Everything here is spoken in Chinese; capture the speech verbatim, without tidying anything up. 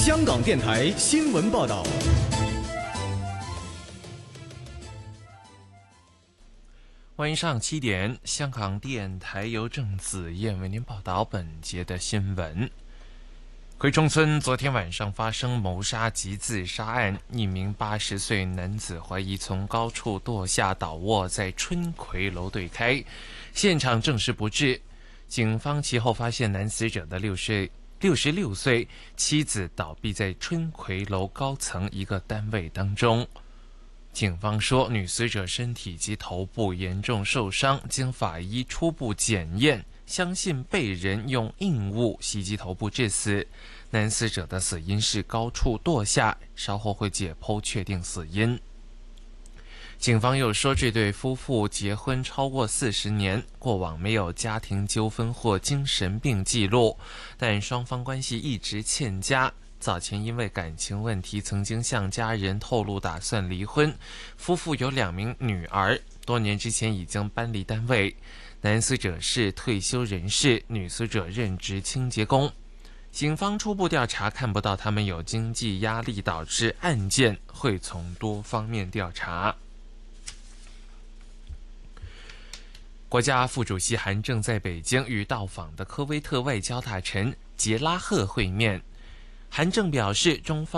香港电台新闻报道。 欢迎上七点，香港电台由郑子燕为您报道本节的新闻。葵涌村昨天晚上发生谋杀及自杀案，一名八十岁男子怀疑从高处堕下倒卧在春葵楼对开，现场证实不治。警方其后发现男死者的六十六十六岁妻子倒闭在春葵楼高层一个单位当中。警方说，女死者身体及头部严重受伤，经法医初步检验，相信被人用硬物袭击头部致死。男死者的死因是高处堕下，稍后会解剖确定死因。警方又说，这对夫妇结婚超过四十年，过往没有家庭纠纷或精神病记录，但双方关系一直欠佳。早前因为感情问题曾经向家人透露打算离婚，夫妇有两名女儿，多年之前已经搬离单位。男死者是退休人士，女死者任职清洁工。警方初步调查看不到他们有经济压力导致案件，会从多方面调查。国家副主席韩正在北京与到访的科威特外交大臣杰拉赫会面。韩正表示，中方